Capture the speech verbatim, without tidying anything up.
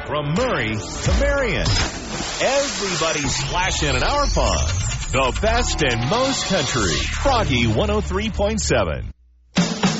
From Murray to Marion, everybody's splashing in our pond. The best and most country. Froggy one oh three point seven.